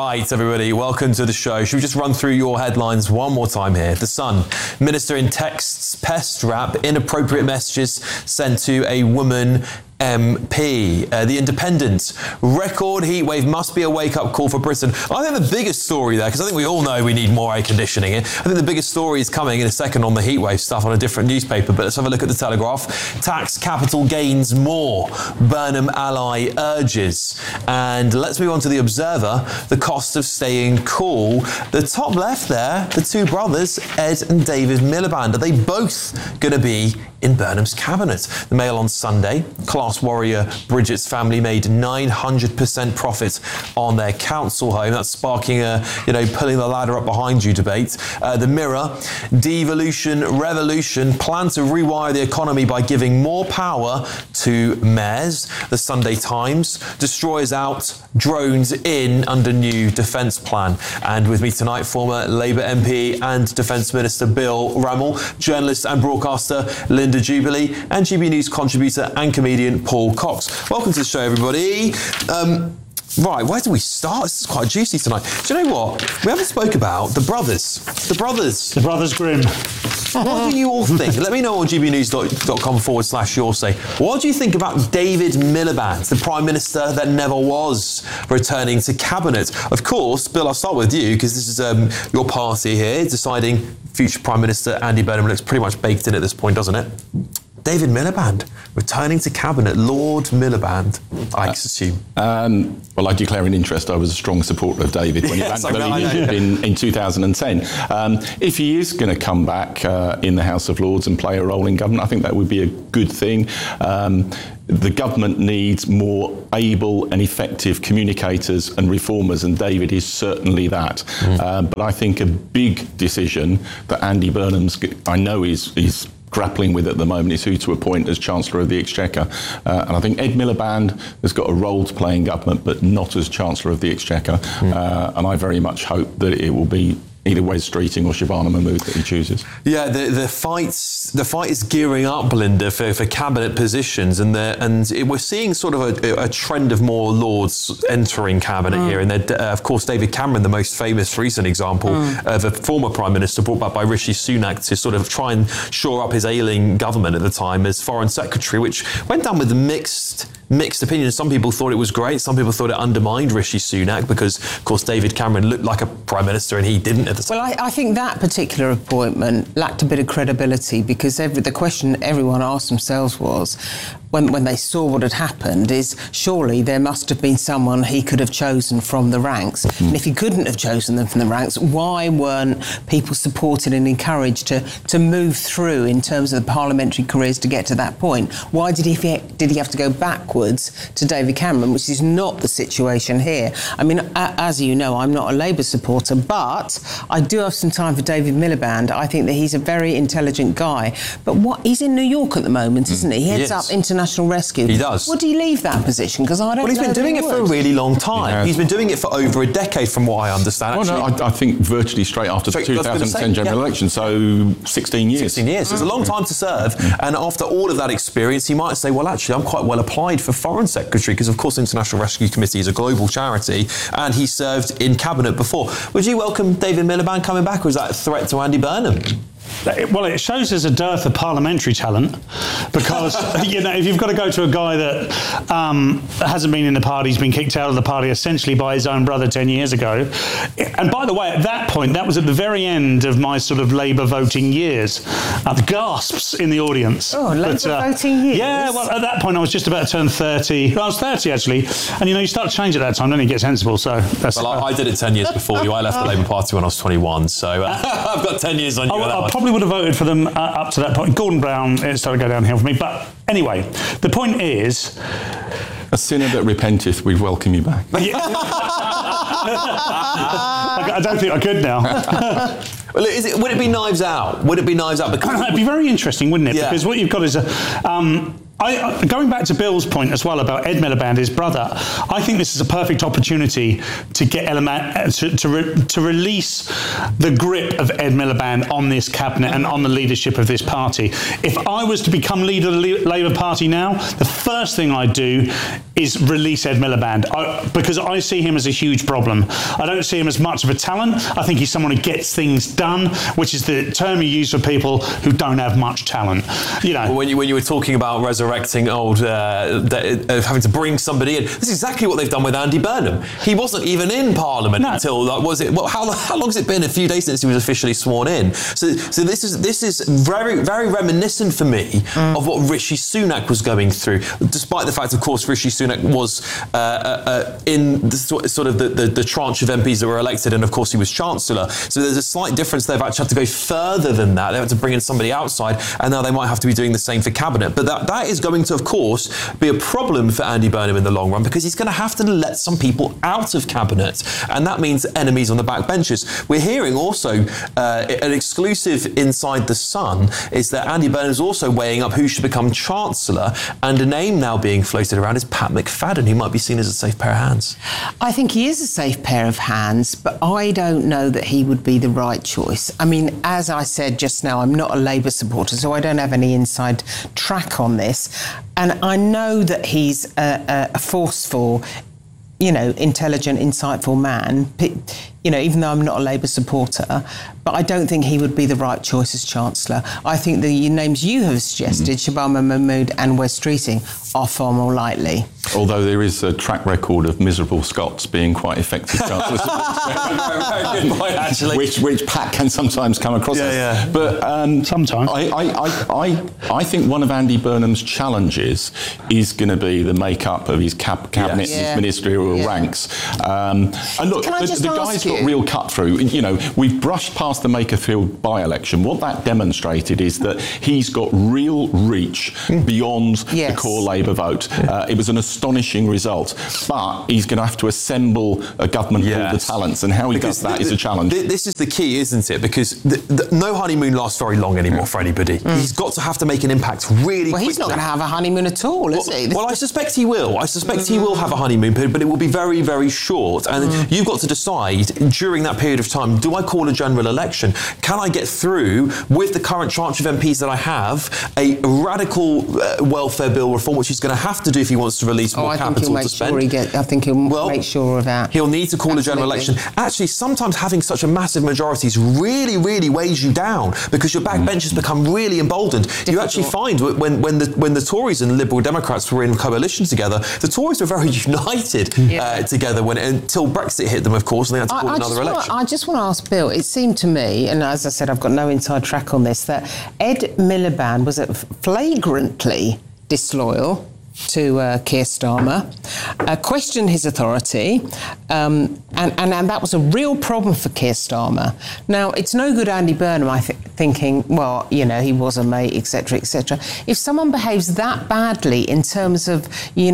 Right, everybody, welcome to the show. Should we just run through your headlines one more time here? The Sun. Minister in texts pest rap, inappropriate messages sent to a woman MP. The Independent. Record heatwave must be a wake-up call for Britain. I think the biggest story there, because I think we all know we need more air conditioning here. I think the biggest story is coming in a second on the heatwave stuff on a different newspaper, but let's have a look at the Telegraph. Tax capital gains more, Burnham ally urges. And let's move on to the Observer. The cost of staying cool. The top left there, the two brothers, Ed and David Miliband. Are they both going to be in Burnham's cabinet? The Mail on Sunday. Class warrior Bridget's family made 900% profit on their council home. That's sparking a, pulling the ladder up behind you debate. The Mirror. Devolution revolution. Plan to rewire the economy by giving more power to mayors. The Sunday Times. Destroyers out, drones in under new defence plan. And with me tonight, former Labour MP and Defence Minister Bill Rammell, journalist and broadcaster Linda Jubilee, and GB News contributor and comedian Paul Cox. Welcome to the show, everybody. Right, where do we start? This is quite juicy tonight. Do you know what? We haven't spoke about the brothers. The brothers Grimm. What do you all think? Let me know on gbnews.com/your say. What do you think about David Miliband, the Prime Minister that never was, returning to Cabinet? Of course, Bill, I'll start with you, because this is your party here, deciding future Prime Minister Andy Burnham looks pretty much baked in at this point, doesn't it? David Miliband, returning to Cabinet, Lord Miliband, I assume. Well, I declare an interest. I was a strong supporter of David when he ran in 2010. If he is going to come back in the House of Lords and play a role in government, I think that would be a good thing. The government needs more able and effective communicators and reformers, and David is certainly that. But I think a big decision that Andy Burnham's, I know is grappling with at the moment, is who to appoint as Chancellor of the Exchequer. And I think Ed Miliband has got a role to play in government, but not as Chancellor of the Exchequer. And I very much hope that it will be either Wes Streeting or Shabana Mahmood that he chooses. Yeah, the fight is gearing up, Linda, for cabinet positions, and we're seeing sort of a trend of more Lords entering cabinet here. And of course, David Cameron, the most famous recent example of a former Prime Minister brought back by Rishi Sunak to sort of try and shore up his ailing government at the time as Foreign Secretary, which went down with mixed opinions. Some people thought it was great. Some people thought it undermined Rishi Sunak because, of course, David Cameron looked like a Prime Minister and he didn't at the time. Well, I think that particular appointment lacked a bit of credibility because the question everyone asked themselves was, when they saw what had happened, is surely there must have been someone he could have chosen from the ranks. And if he couldn't have chosen them from the ranks, why weren't people supported and encouraged to move through in terms of the parliamentary careers to get to that point? Why did he have to go backwards to David Cameron, which is not the situation here? I mean, as you know, I'm not a Labour supporter, but I do have some time for David Miliband. I think that he's a very intelligent guy. But he's in New York at the moment, isn't he? He heads up international rescue. He does. Would he leave that position? Because I don't know. Well, he's been doing it for a really long time. He's been doing it for over a decade, from what I understand. Well, no, I think virtually straight after the 2010 general election, so 16 years. 16 years. It's a long time to serve. And after all of that experience, he might say, well, actually, I'm quite well applied for Foreign Secretary, because, of course, International Rescue Committee is a global charity, and he served in Cabinet before. Would you welcome David Miliband coming back, or is that a threat to Andy Burnham? Well, it shows there's a dearth of parliamentary talent because, if you've got to go to a guy that hasn't been in the party, he's been kicked out of the party essentially by his own brother 10 years ago. And by the way, at that point, that was at the very end of my sort of Labour voting years. Gasps in the audience. Oh, Labour voting years? Yeah, well, at that point, I was just about to turn 30. I was 30, actually. And, you start to change at that time, don't you get sensible? So that's... Well, I did it 10 years before you. I left the Labour Party when I was 21, so I've got 10 years on you. I probably would have voted for them up to that point. Gordon Brown, it started to go downhill for me. But anyway, the point is... A sinner that repenteth, we welcome you back. I don't think I could now. Well, would it be Knives Out? Would it be Knives Out? It'd be very interesting, wouldn't it? Yeah. Because what you've got is Going back to Bill's point as well about Ed Miliband, his brother, I think this is a perfect opportunity to get to release the grip of Ed Miliband on this cabinet and on the leadership of this party. If I was to become leader of the Labour Party now, the first thing I'd do is release Ed Miliband, because I see him as a huge problem. I don't see him as much of a talent. I think he's someone who gets things done, which is the term you use for people who don't have much talent. You know, when you were talking about resurrecting having to bring somebody in, this is exactly what they've done with Andy Burnham. He wasn't even in Parliament until how long has it been? A few days since he was officially sworn in. So this is very, very reminiscent for me of what Rishi Sunak was going through, despite the fact, of course, Rishi Sunak was in the tranche of MPs that were elected, and of course he was Chancellor. So there's a slight difference. They've actually had to go further than that. They had to bring in somebody outside, and now they might have to be doing the same for Cabinet. But that is going to, of course, be a problem for Andy Burnham in the long run, because he's going to have to let some people out of Cabinet, and that means enemies on the back benches. We're hearing also an exclusive inside The Sun is that Andy Burnham is also weighing up who should become Chancellor, and a name now being floated around is Pat McFadden, who might be seen as a safe pair of hands. I think he is a safe pair of hands, but I don't know that he would be the right choice. I mean, as I said just now, I'm not a Labour supporter, so I don't have any inside track on this. And I know that he's a forceful, intelligent, insightful man, even though I'm not a Labour supporter, but I don't think he would be the right choice as Chancellor. I think the names you have suggested, Shabana Mahmood and Wes Streeting, are far more likely. Although there is a track record of miserable Scots being quite effective chancellors, which Pat can sometimes come across as. Yeah. But sometimes I think one of Andy Burnham's challenges is going to be the makeup of his cabinet, his ministerial ranks. And look, the guy's got real cut through. We've brushed past the Makerfield by-election. What that demonstrated is that he's got real reach beyond the core Labour vote. It was an astonishing result, but he's going to have to assemble a government with all the talents, and how he does that is a challenge. This is the key, isn't it? Because no honeymoon lasts very long anymore for anybody. He's got to have to make an impact really quickly. He's not going to have a honeymoon at all, is he? Well, I suspect he will. I suspect he will have a honeymoon period, but it will be very, very short. And you've got to decide during that period of time, do I call a general election? Can I get through with the current tranche of MPs that I have a radical welfare bill reform, which he's going to have to do if he wants to release more capital to spend? I think he'll make sure of that. He'll need to call a general election. Actually, sometimes having such a massive majority really, really weighs you down, because your backbenchers become really emboldened. You actually find when the Tories and Liberal Democrats were in coalition together, the Tories were very united together until Brexit hit them, of course, and they had to call another election. I just want to ask Bill, it seemed to me, and as I said, I've got no inside track on this, that Ed Miliband was flagrantly disloyal to Keir Starmer, questioned his authority, and that was a real problem for Keir Starmer. Now, it's no good Andy Burnham, thinking, well, he was a mate, etc., etc. If someone behaves that badly in terms of,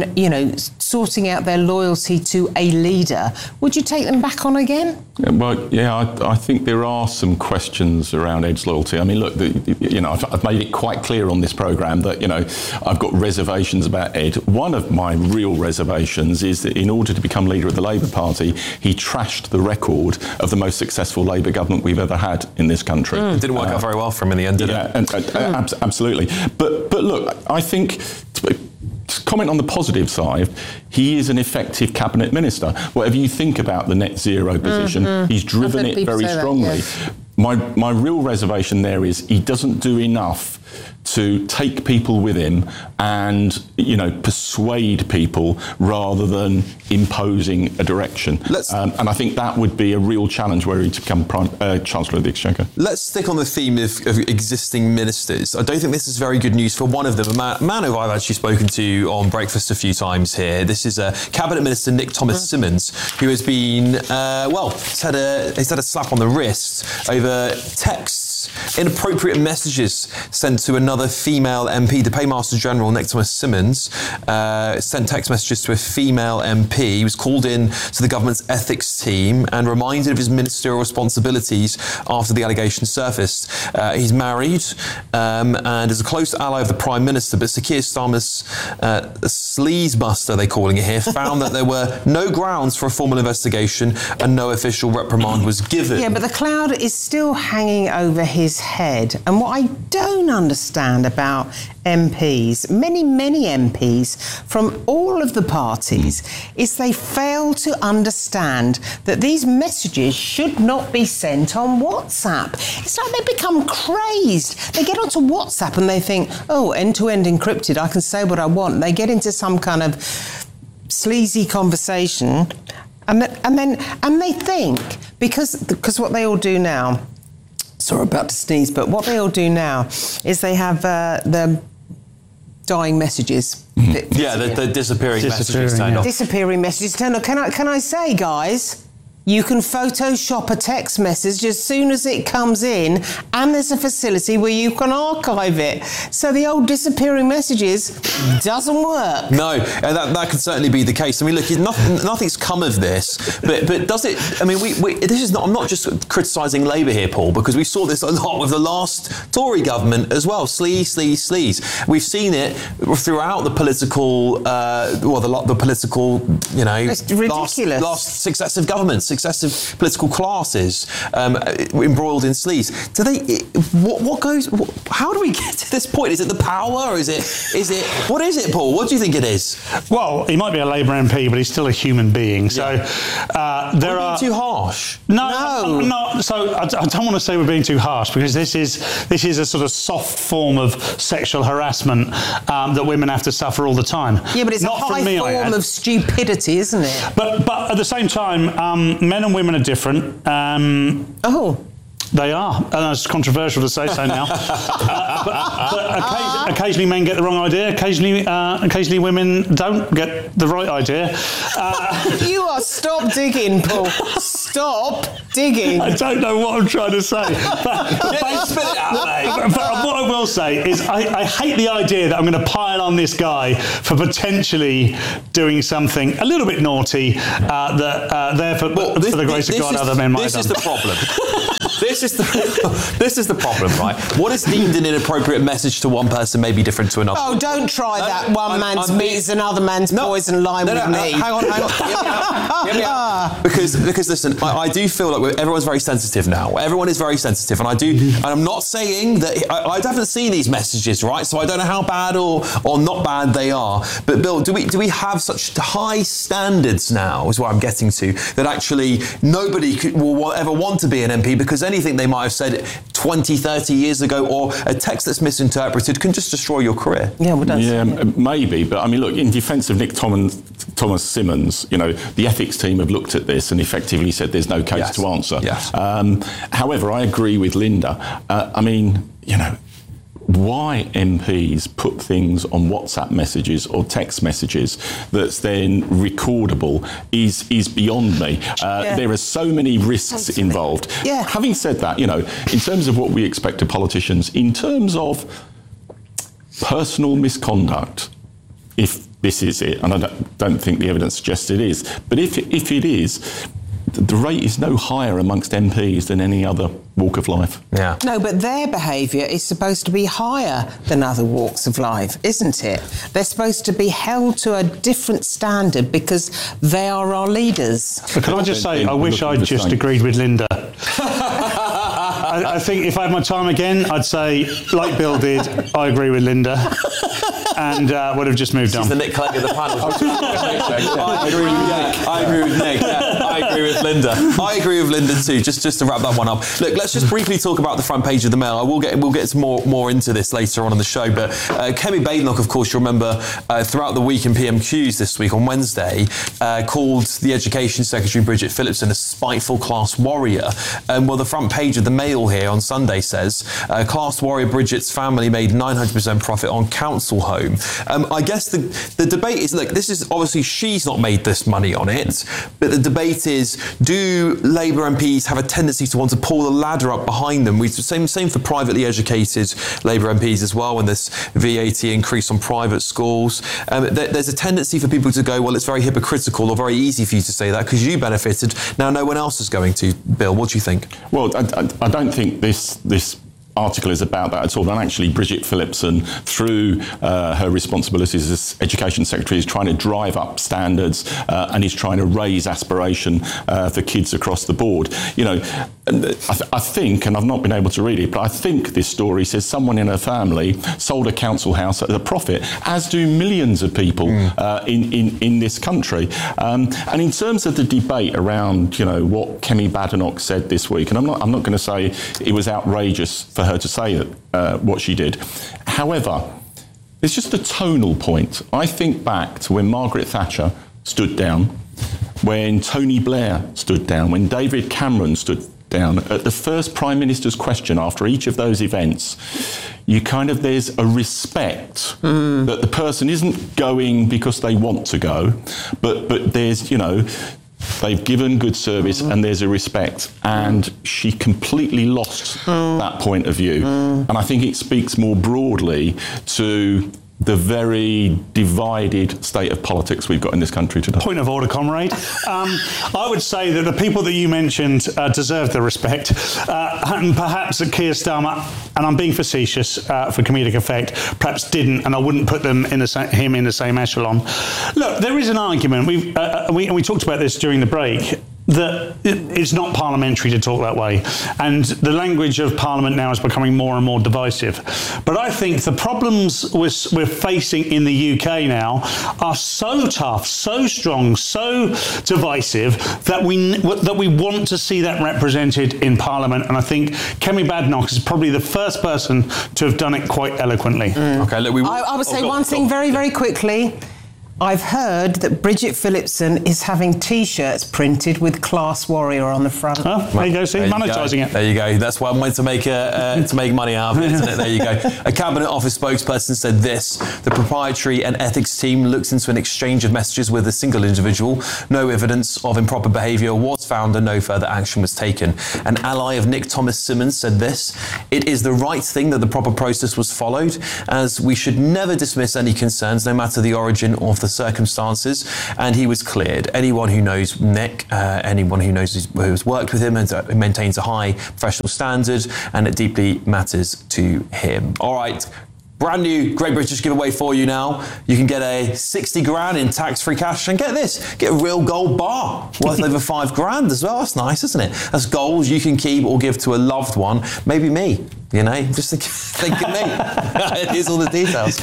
sorting out their loyalty to a leader, would you take them back on again? Well, I think there are some questions around Ed's loyalty. I mean, look, I've made it quite clear on this programme that, I've got reservations about Ed. One of my real reservations is that in order to become leader of the Labour Party, he trashed the record of the most successful Labour government we've ever had in this country. It didn't work out very well for him in the end, did it? Absolutely. But look, I think, to comment on the positive side, he is an effective cabinet minister. Whatever you think about the net zero position, he's driven it very strongly. My real reservation there is he doesn't do enough to take people with him and, persuade people rather than imposing a direction. And I think that would be a real challenge were he to become Chancellor of the Exchequer. Let's stick on the theme of existing ministers. I don't think this is very good news for one of them, a man who I've actually spoken to on Breakfast a few times here. This is Cabinet Minister Nick Thomas-Symonds, who has been, he's had a slap on the wrist over texts Inappropriate messages sent to another female MP. The Paymaster General, Nick Thomas-Symonds, sent text messages to a female MP. He was called in to the government's ethics team and reminded of his ministerial responsibilities after the allegation surfaced. He's married and is a close ally of the Prime Minister, but Sir Keir Starmer's sleazebuster, they're calling it here, found that there were no grounds for a formal investigation and no official reprimand was given. Yeah, but the cloud is still hanging over his head. And what I don't understand about MPs, many MPs from all of the parties, is they fail to understand that these messages should not be sent on WhatsApp. It's like they become crazed. They get onto WhatsApp and they think, oh, end-to-end encrypted, I can say what I want. They get into some kind of sleazy conversation and they think, because what they all do now, sorry, about to sneeze, but what they all do now is they have the dying messages. Yeah, the disappearing messages turned off. Disappearing messages turned off. Can I say, guys, you can Photoshop a text message as soon as it comes in, and there's a facility where you can archive it. So the old disappearing messages doesn't work. No, that could certainly be the case. I mean, look, nothing's come of this, but does it? I mean, this is not. I'm not just criticising Labour here, Paul, because we saw this a lot with the last Tory government as well. Sleaze. We've seen it throughout the political, the political, it's ridiculous. Last successive governments. Successive political classes embroiled in sleaze. How do we get to this point? Is it the power? Is it what is it, Paul? What do you think it is? Well, he might be a Labour MP, but he's still a human being. So there are too harsh. No. Not. So I don't want to say we're being too harsh, because this is a sort of soft form of sexual harassment that women have to suffer all the time. Yeah, but it's not a high form of stupidity, isn't it? But at the same time, men and women are different. They are, and that's controversial to say so now. but occasionally men get the wrong idea. Occasionally women don't get the right idea. Stop digging, Paul. Stop digging. I don't know what I'm trying to say. But what I will say is I hate the idea that I'm going to pile on this guy for potentially doing something a little bit naughty that for the grace of God other men might have done. This is the problem. This is the problem, right? What is deemed an inappropriate message to one person may be different to another. Oh, don't try that. One man's meat is another man's poison line with me. Hang on. Hear me out. Because listen, I do feel like everyone's very sensitive now. Everyone is very sensitive, and I'm not saying that I haven't seen these messages, right? So I don't know how bad or not bad they are. But Bill, do we have such high standards now? Is what I'm getting to, that actually nobody will ever want to be an MP because anything they might have said 20, 30 years ago, or a text that's misinterpreted, can just destroy your career. Yeah, maybe. But I mean, look, in defence of Nick Thomas-Symonds, the ethics team have looked at this and effectively said there's no case to answer. Yes. However, I agree with Linda. Why MPs put things on WhatsApp messages or text messages that's then recordable is beyond me. There are so many risks involved. Yeah. Having said that, in terms of what we expect of politicians, in terms of personal misconduct, if this is it, and I don't think the evidence suggests it is, but if it is, the rate is no higher amongst MPs than any other walk of life. Yeah. No, but their behaviour is supposed to be higher than other walks of life, isn't it? They're supposed to be held to a different standard because they are our leaders. But can I just say, I wish I'd just agreed with Linda. I think if I had my time again, I'd say, like Bill did, I agree with Linda. And would have just moved on. She's the Nick Clegg of the panel. I agree with Nick. I agree with Nick. I agree with Linda. I agree with Linda too. Just to wrap that one up. Look, let's just briefly talk about the front page of the Mail. We'll get more into this later on in the show. But Kemi Badenoch, of course, you remember throughout the week in PMQs this week on Wednesday, called the Education Secretary Bridget Phillipson a spiteful class warrior. Well, the front page of the Mail here on Sunday says class warrior Bridget's family made 900% profit on council home. I guess the debate is, look, this is obviously she's not made this money on it, but the debate is, do Labour MPs have a tendency to want to pull the ladder up behind them? Same for privately educated Labour MPs as well, when this VAT increase on private schools. There's a tendency for people to go, well, it's very hypocritical or very easy for you to say that because you benefited, now no one else is going to. Bill, what do you think? Well, I don't think this article is about that at all. And actually, Bridget Phillipson, through her responsibilities as Education Secretary, is trying to drive up standards and is trying to raise aspiration for kids across the board. You know, I think, and I've not been able to read it, but I think this story says someone in her family sold a council house at a profit, as do millions of people in this country. And in terms of the debate around, you know, what Kemi Badenoch said this week, and I'm not going to say it was outrageous for her to say that what she did. However, it's just a tonal point. I think back to when Margaret Thatcher stood down, when Tony Blair stood down, when David Cameron stood down. At the first Prime Minister's question after each of those events, there's a respect that the person isn't going because they want to go, but there's, you know, they've given good service and there's a respect. And she completely lost that point of view. And I think it speaks more broadly to the very divided state of politics we've got in this country today. Point of order, comrade. I would say that the people that you mentioned deserve the respect. And perhaps that Keir Starmer, and I'm being facetious for comedic effect, perhaps didn't, and I wouldn't put them in him in the same echelon. Look, there is an argument, we talked about this during the break, that it's not parliamentary to talk that way. And the language of Parliament now is becoming more and more divisive. But I think the problems we're facing in the UK now are so tough, so strong, so divisive that we want to see that represented in Parliament. And I think Kemi Badenoch is probably the first person to have done it quite eloquently. Okay, look, I would say one thing very, very quickly. I've heard that Bridget Phillipson is having T-shirts printed with Class Warrior on the front. Oh, there you go, see, monetising it. There you go. That's why I wanted to make money out of it, isn't it? There you go. A Cabinet Office spokesperson said this: the proprietary and ethics team looked into an exchange of messages with a single individual. No evidence of improper behaviour was found and no further action was taken. An ally of Nick Thomas Symonds said this: it is the right thing that the proper process was followed, as we should never dismiss any concerns, no matter the origin of the circumstances, and he was cleared. Anyone who knows Nick, anyone who knows who has worked with him, and maintains a high professional standard, and it deeply matters to him. All right. Brand new Great British giveaway for you now. You can get a 60 grand in tax-free cash, and get this, get a real gold bar worth over 5 grand as well. That's nice, isn't it? That's gold you can keep or give to a loved one, maybe me, you know, just think of me. Here's all the details.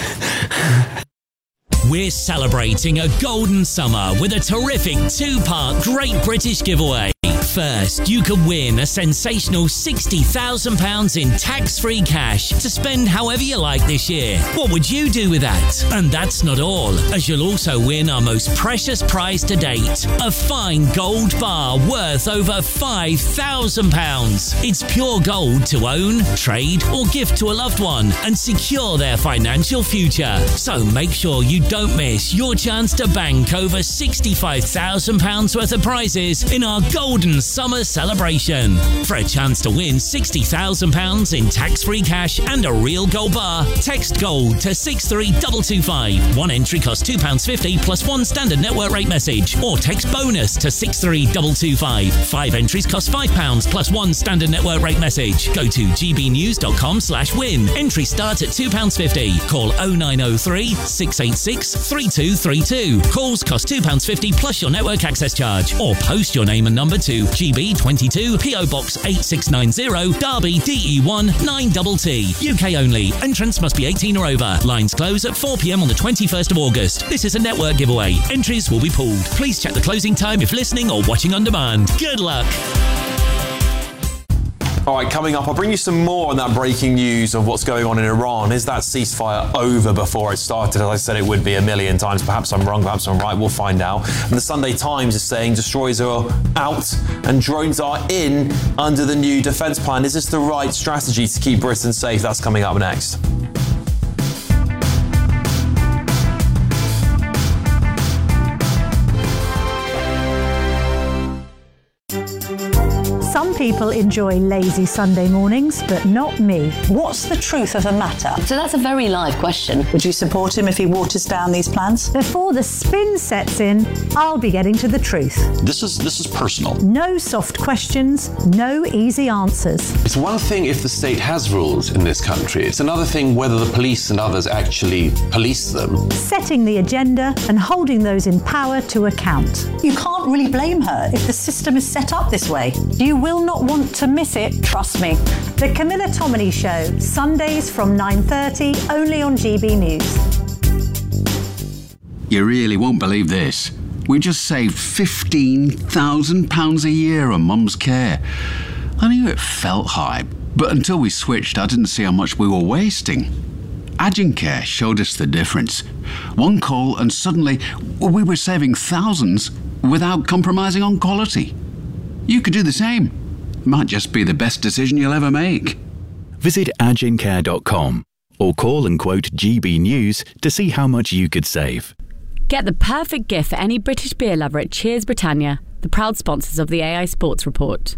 We're celebrating a golden summer with a terrific 2-part Great British giveaway. First, you could win a sensational £60,000 in tax-free cash to spend however you like this year. What would you do with that? And that's not all, as you'll also win our most precious prize to date, a fine gold bar worth over £5,000. It's pure gold to own, trade, or gift to a loved one and secure their financial future. So make sure you don't miss your chance to bank over £65,000 worth of prizes in our golden summer celebration. For a chance to win £60,000 in tax-free cash and a real gold bar, text GOLD to 63225. One entry costs £2.50 plus one standard network rate message, or text BONUS to 63225. 5 entries cost £5 plus one standard network rate message. Go to gbnews.com/win. Entry starts at £2.50. Call 0903 686 3232. Calls cost £2.50 plus your network access charge, or post your name and number to GB22 PO Box 8690 Derby DE1 9TT. UK only. Entrance must be 18 or over. Lines close at 4 p.m. on the 21st of August. This is a network giveaway. Entries will be pulled. Please check the closing time if listening or watching on demand. Good luck. All right, coming up, I'll bring you some more on that breaking news of what's going on in Iran. Is that ceasefire over before it started? As I said, it would be a million times. Perhaps I'm wrong, perhaps I'm right. We'll find out. And the Sunday Times is saying destroyers are out and drones are in under the new defence plan. Is this the right strategy to keep Britain safe? That's coming up next. Some people enjoy lazy Sunday mornings, but not me. What's the truth of the matter? So that's a very live question. Would you support him if he waters down these plans? Before the spin sets in, I'll be getting to the truth. This is personal. No soft questions, no easy answers. It's one thing if the state has rules in this country. It's another thing whether the police and others actually police them. Setting the agenda and holding those in power to account. You can't really blame her if the system is set up this way. You will not want to miss it, trust me. The Camilla Tominey Show, Sundays from 9:30, only on GB News. You really won't believe this. We just saved £15,000 a year on Mum's care. I knew it felt high, but until we switched, I didn't see how much we were wasting. Agencare showed us the difference. One call and suddenly we were saving thousands without compromising on quality. You could do the same. Might just be the best decision you'll ever make. Visit agencare.com or call and quote GB News to see how much you could save. Get the perfect gift for any British beer lover at Cheers Britannia, the proud sponsors of the AI Sports Report.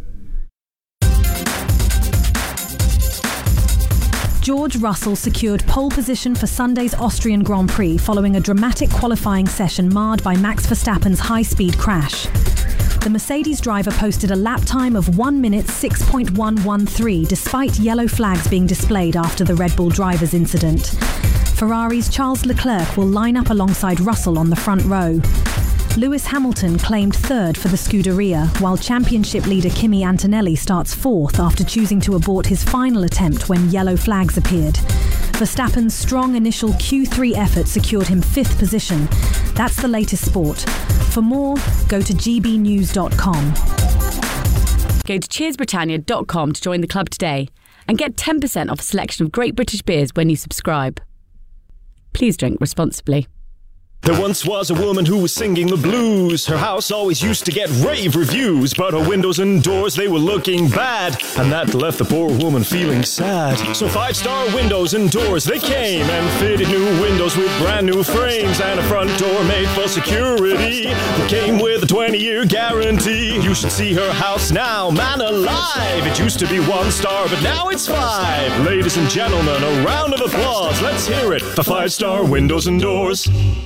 George Russell secured pole position for Sunday's Austrian Grand Prix following a dramatic qualifying session marred by Max Verstappen's high-speed crash. The Mercedes driver posted a lap time of 1 minute 6.113 despite yellow flags being displayed after the Red Bull driver's incident. Ferrari's Charles Leclerc will line up alongside Russell on the front row. Lewis Hamilton claimed third for the Scuderia, while championship leader Kimi Antonelli starts fourth after choosing to abort his final attempt when yellow flags appeared. Verstappen's strong initial Q3 effort secured him fifth position. That's the latest sport. For more, go to gbnews.com. Go to cheersbritannia.com to join the club today and get 10% off a selection of great British beers when you subscribe. Please drink responsibly. There once was a woman who was singing the blues. Her house always used to get rave reviews, but her windows and doors, they were looking bad, and that left the poor woman feeling sad. So 5-star windows and doors, they came and fitted new windows with brand new frames and a front door made for security that came with a 20-year guarantee. You should see her house now, man alive. It used to be 1 star, but now it's 5. Ladies and gentlemen, a round of applause. Let's hear it for 5-star windows and doors.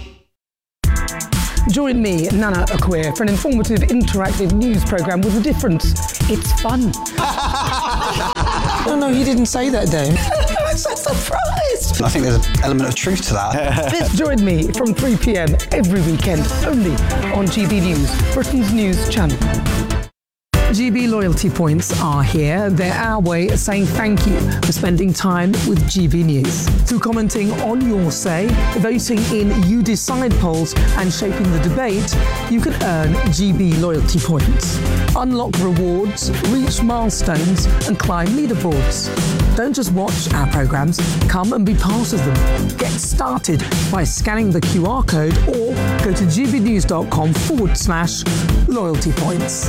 Join me, Nana Akweer, for an informative, interactive news programme with a difference. It's fun. No, you didn't say that, Dave. I'm so surprised. I think there's an element of truth to that. Join me from 3 p.m. every weekend, only on GB News, Britain's news channel. GB loyalty points are here. They're our way of saying thank you for spending time with GB News. Through commenting on your say, voting in You Decide polls and shaping the debate, you can earn GB loyalty points. Unlock rewards, reach milestones and climb leaderboards. Don't just watch our programmes, come and be part of them. Get started by scanning the QR code or go to gbnews.com/loyalty points.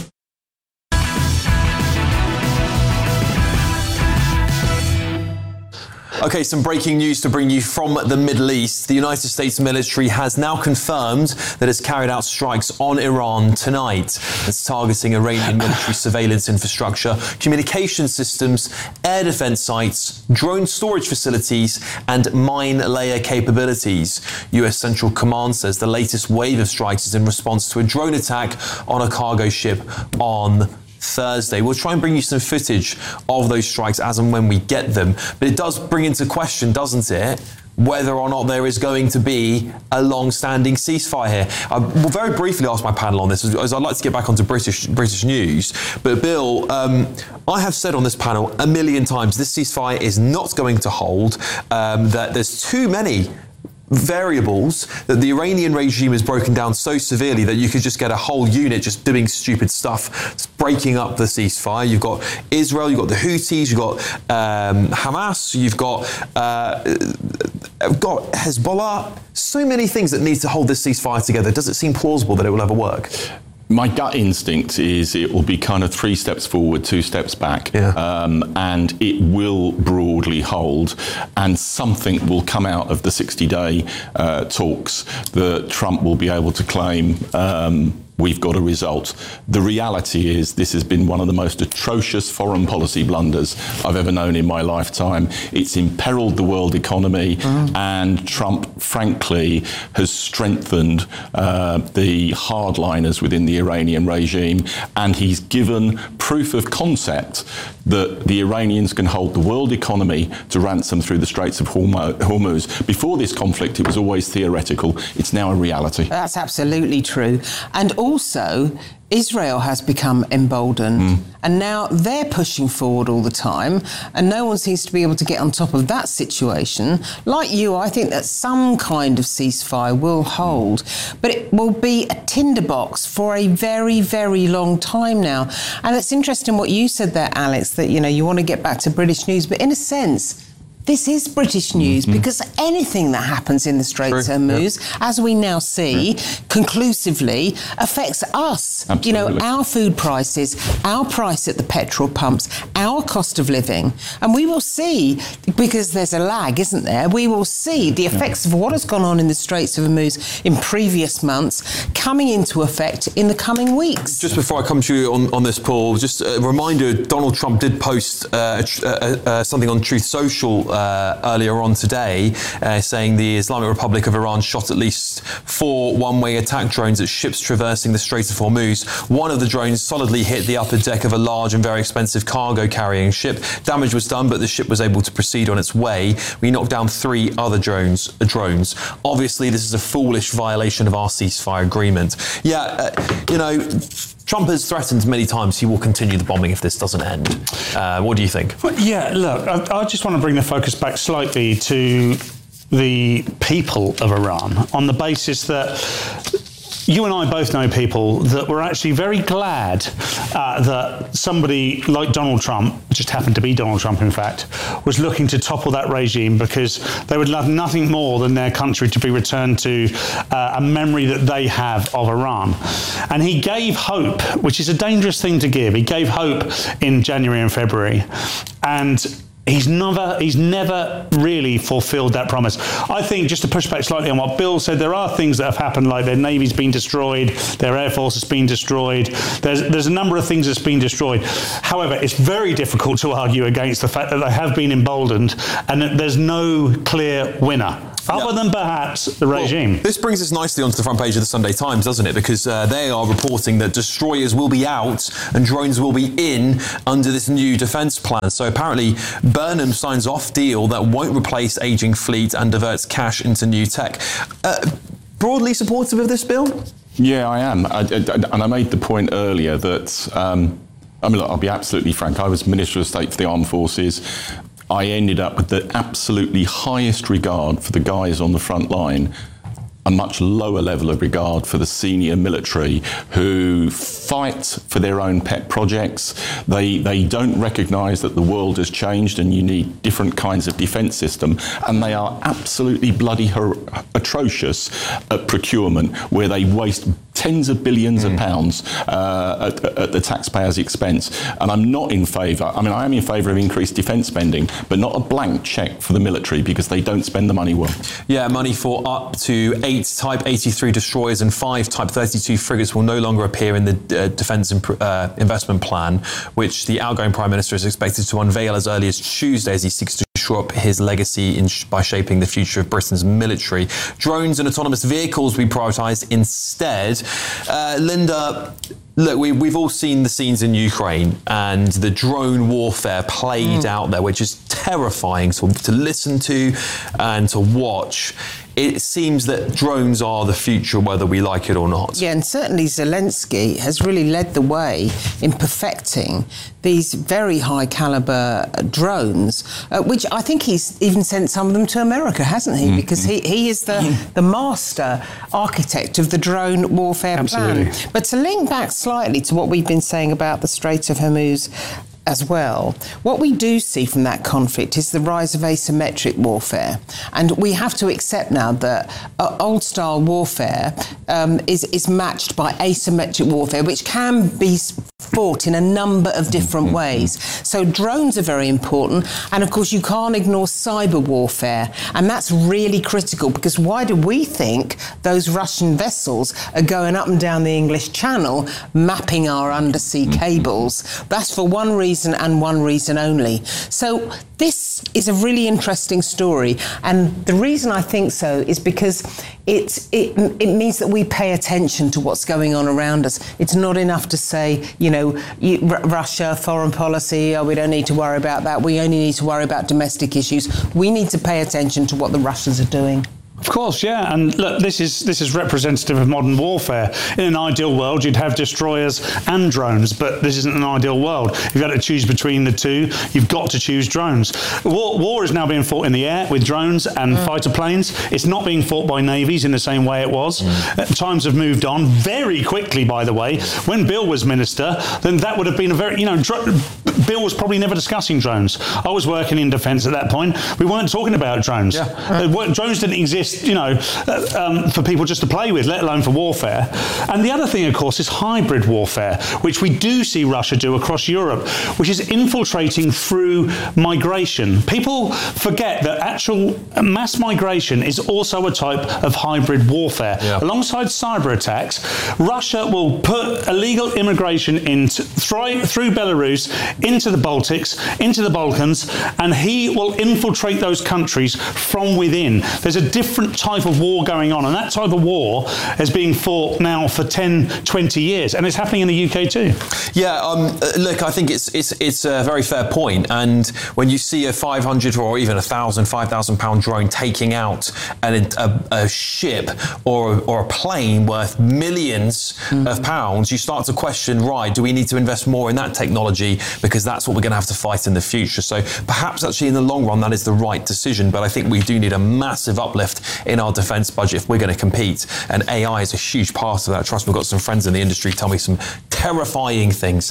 Okay, some breaking news to bring you from the Middle East. The United States military has now confirmed that it's carried out strikes on Iran tonight. It's targeting Iranian military surveillance infrastructure, communication systems, air defense sites, drone storage facilities, and mine layer capabilities. US Central Command says the latest wave of strikes is in response to a drone attack on a cargo ship on Thursday. We'll try and bring you some footage of those strikes as and when we get them. But it does bring into question, doesn't it, whether or not there is going to be a long-standing ceasefire here. I will very briefly ask my panel on this, as I'd like to get back onto British news. But Bill, I have said on this panel a million times, this ceasefire is not going to hold, that there's too many variables, that the Iranian regime is broken down so severely that you could just get a whole unit just doing stupid stuff, breaking up the ceasefire. You've got Israel, you've got the Houthis, you've got Hamas, you've got Hezbollah. So many things that need to hold this ceasefire together. Does it seem plausible that it will ever work? My gut instinct is it will be kind of 3 steps forward, 2 steps back, and it will broadly hold, and something will come out of the 60-day talks that Trump will be able to claim we've got a result. The reality is this has been one of the most atrocious foreign policy blunders I've ever known in my lifetime. It's imperiled the world economy, and Trump, frankly, has strengthened the hardliners within the Iranian regime, and he's given proof of concept that the Iranians can hold the world economy to ransom through the Straits of Hormuz. Before this conflict, it was always theoretical. It's now a reality. That's absolutely true. And also, Israel has become emboldened, and now they're pushing forward all the time, and no one seems to be able to get on top of that situation. Like you, I think that some kind of ceasefire will hold, but it will be a tinderbox for a very, very long time now. And it's interesting what you said there, Alex, that, you know, you want to get back to British news, but in a sense, this is British news, because anything that happens in the Straits of Hormuz, as we now see conclusively, affects us. Absolutely. You know, our food prices, our price at the petrol pumps, our cost of living. And we will see, because there's a lag, isn't there? We will see the effects of what has gone on in the Straits of Hormuz in previous months coming into effect in the coming weeks. Just before I come to you on this, Paul, just a reminder, Donald Trump did post something on Truth Social earlier on today, saying the Islamic Republic of Iran shot at least 4 one-way attack drones at ships traversing the Strait of Hormuz. One of the drones solidly hit the upper deck of a large and very expensive cargo-carrying ship. Damage was done, but the ship was able to proceed on its way. We knocked down 3 other drones. Obviously, this is a foolish violation of our ceasefire agreement. You know, Trump has threatened many times he will continue the bombing if this doesn't end. What do you think? Well, yeah, look, I just want to bring the focus back slightly to the people of Iran on the basis that you and I both know people that were actually very glad that somebody like Donald Trump, just happened to be Donald Trump in fact, was looking to topple that regime, because they would love nothing more than their country to be returned to a memory that they have of Iran. And he gave hope, which is a dangerous thing to give. He gave hope in January and February. And he's never really fulfilled that promise. I think, just to push back slightly on what Bill said, there are things that have happened, like their Navy's been destroyed, their Air Force has been destroyed. There's a number of things that's been destroyed. However, it's very difficult to argue against the fact that they have been emboldened and that there's no clear winner, other than perhaps the regime. Well, this brings us nicely onto the front page of the Sunday Times, doesn't it? Because they are reporting that destroyers will be out and drones will be in under this new defence plan. So apparently Burnham signs off deal that won't replace ageing fleet and diverts cash into new tech. Broadly supportive of this bill? Yeah, I am. And I made the point earlier that, I mean, look, I'll be absolutely frank. I was Minister of State for the Armed Forces. I ended up with the absolutely highest regard for the guys on the front line, a much lower level of regard for the senior military who fight for their own pet projects. They don't recognise that the world has changed and you need different kinds of defence system, and they are absolutely bloody atrocious at procurement, where they waste tens of billions of pounds at the taxpayer's expense. And I'm not in favour, I mean, I am in favour of increased defence spending, but not a blank cheque for the military, because they don't spend the money well. Yeah, money for up to 8 Type 83 destroyers and 5 Type 32 frigates will no longer appear in the Defence Investment Plan, which the outgoing Prime Minister is expected to unveil as early as Tuesday, as he seeks to shore up his legacy by shaping the future of Britain's military. Drones and autonomous vehicles we prioritise instead. Linda, look, we've all seen the scenes in Ukraine and the drone warfare played out there, which is terrifying to listen to and to watch. It seems that drones are the future, whether we like it or not. Yeah, and certainly Zelensky has really led the way in perfecting these very high caliber drones, which I think he's even sent some of them to America, hasn't he? Because he is the master architect of the drone warfare plan. But to link back slightly to what we've been saying about the Strait of Hormuz as well, what we do see from that conflict is the rise of asymmetric warfare. And we have to accept now that old-style warfare is matched by asymmetric warfare, which can be fought in a number of different ways. So drones are very important, and of course you can't ignore cyber warfare, and that's really critical, because why do we think those Russian vessels are going up and down the English Channel mapping our undersea cables? That's for one reason and one reason only. So this is a really interesting story, and the reason I think so is because it means that we pay attention to what's going on around us. It's not enough to say, Russia, foreign policy, we don't need to worry about that. We only need to worry about domestic issues. We need to pay attention to what the Russians are doing. Of course, yeah. And look, this is representative of modern warfare. In an ideal world, you'd have destroyers and drones, but this isn't an ideal world. If you had to choose between the two, you've got to choose drones. War is now being fought in the air with drones and fighter planes. It's not being fought by navies in the same way it was. Times have moved on very quickly, by the way. When Bill was minister, then that would have been a very, Bill was probably never discussing drones. I was working in defence at that point. We weren't talking about drones. Drones didn't exist, for people just to play with, let alone for warfare. And the other thing, of course, is hybrid warfare, which we do see Russia do across Europe, which is infiltrating through migration. People forget that actual mass migration is also a type of hybrid warfare. Alongside cyber attacks, Russia will put illegal immigration through Belarus into the Baltics, into the Balkans, and he will infiltrate those countries from within. There's a different type of war going on, and that type of war is being fought now for 10, 20 years, and it's happening in the UK too. Look, I think it's a very fair point, and when you see a 500 or even 1,000, 5,000 pound drone taking out a ship or a plane worth millions of pounds, you start to question, right, do we need to invest more in that technology, because that's what we're going to have to fight in the future. So perhaps actually in the long run that is the right decision, but I think we do need a massive uplift in our defence budget if we're going to compete, and AI is a huge part of that. Trust me, we've got some friends in the industry tell me some terrifying things.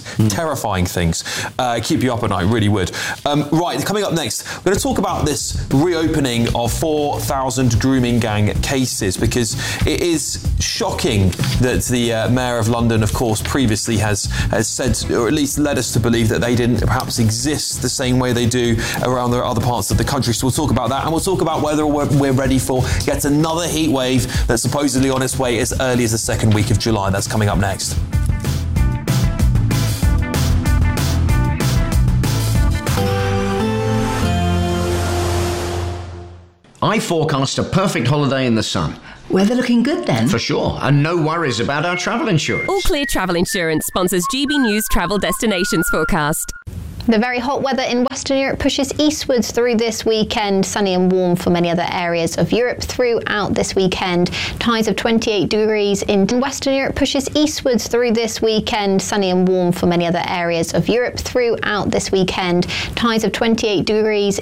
Keep you up at night, really would. Right, coming up next, we're going to talk about this reopening of 4,000 grooming gang cases, because it is shocking that the Mayor of London, of course, previously has said, or at least led us to believe, that they didn't perhaps exist the same way they do around the other parts of the country. So we'll talk about that, and we'll talk about whether we're ready for yet another heat wave that's supposedly on its way as early as the second week of July. That's coming up next. I forecast a perfect holiday in the sun. Weather looking good then? For sure, and no worries about our travel insurance. All Clear Travel Insurance sponsors GB News Travel Destinations Forecast. The very hot weather in Western Europe pushes eastwards through this weekend. Sunny and warm for many other areas of Europe throughout this weekend. Highs of 28 degrees in Western Europe pushes eastwards through this weekend. Sunny and warm for many other areas of Europe throughout this weekend. Highs of 28 degrees